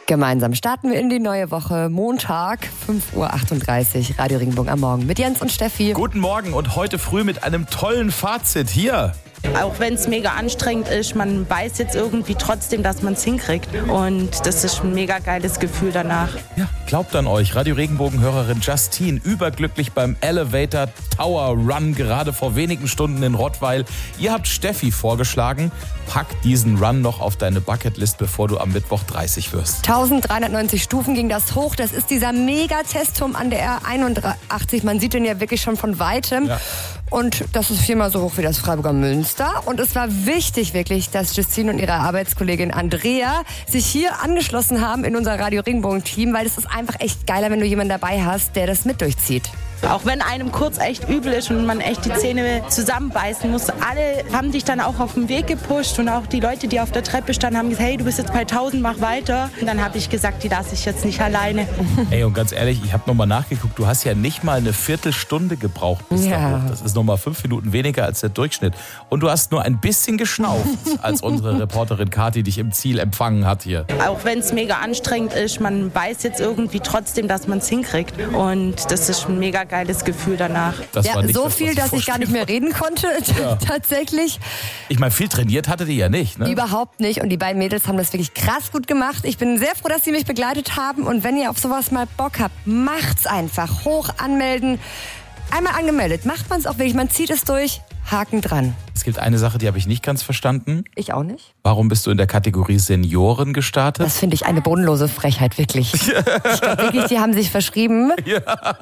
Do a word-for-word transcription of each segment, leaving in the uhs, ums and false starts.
Gemeinsam starten wir in die neue Woche. Montag, fünf Uhr achtunddreißig, Radio Regenbogen am Morgen mit Jens und Steffi. Guten Morgen und heute früh mit einem tollen Fazit hier. Auch wenn es mega anstrengend ist, man weiß jetzt irgendwie trotzdem, dass man es hinkriegt. Und das ist ein mega geiles Gefühl danach. Ja, glaubt an euch. Radio Regenbogen-Hörerin Justine, überglücklich beim Elevator Tower Run, gerade vor wenigen Stunden in Rottweil. Ihr habt Steffi vorgeschlagen, pack diesen Run noch auf deine Bucketlist, bevor du am Mittwoch dreißig wirst. eintausenddreihundertneunzig Stufen ging das hoch. Das ist dieser Mega-Testturm an der R einundachtzig. Man sieht den ja wirklich schon von Weitem. Ja. Und das ist viermal so hoch wie das Freiburger Münster. Und es war wichtig wirklich, dass Justine und ihre Arbeitskollegin Andrea sich hier angeschlossen haben in unser Radio Regenbogen-Team, weil es ist einfach echt geiler, wenn du jemanden dabei hast, der das mit durchzieht. Auch wenn einem kurz echt übel ist und man echt die Zähne zusammenbeißen muss, alle haben dich dann auch auf den Weg gepusht und auch die Leute, die auf der Treppe standen, haben gesagt, hey, du bist jetzt bei tausend, mach weiter. Und dann habe ich gesagt, die lasse ich jetzt nicht alleine. Ey, und ganz ehrlich, ich habe nochmal nachgeguckt, du hast ja nicht mal eine Viertelstunde gebraucht bis ja. da hoch. Das ist nochmal fünf Minuten weniger als der Durchschnitt. Und du hast nur ein bisschen geschnauft, als unsere Reporterin Kathi dich im Ziel empfangen hat hier. Auch wenn es mega anstrengend ist, man weiß jetzt irgendwie trotzdem, dass man es hinkriegt. Und das ist ein mega geiles Gefühl danach. Das ja, war nicht so das, viel, dass ich gar nicht mehr reden konnte, ja. tatsächlich. Ich meine, viel trainiert hattet ihr ja nicht, ne? Überhaupt nicht. Und die beiden Mädels haben das wirklich krass gut gemacht. Ich bin sehr froh, dass sie mich begleitet haben. Und wenn ihr auf sowas mal Bock habt, macht's einfach. Hoch anmelden. Einmal angemeldet. Macht man es auch wirklich. Man zieht es durch. Haken dran. Es gibt eine Sache, die habe ich nicht ganz verstanden. Ich auch nicht. Warum bist du in der Kategorie Senioren gestartet? Das finde ich eine bodenlose Frechheit, wirklich. Ja. Ich glaube wirklich, die haben sich verschrieben. Ja.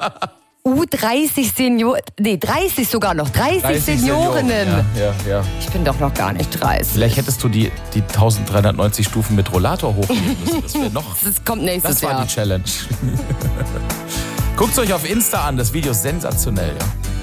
U dreißig Senioren, nee, dreißig sogar noch, dreißig, dreißig Seniorinnen. Senioren. Ja, ja, ja. Ich bin doch noch gar nicht dreißig. Vielleicht hättest du die, die eintausenddreihundertneunzig Stufen mit Rollator hochgehen müssen. Das wäre noch. Das kommt nächstes Das war Jahr. die Challenge. Guckt euch auf Insta an, das Video ist sensationell. Ja.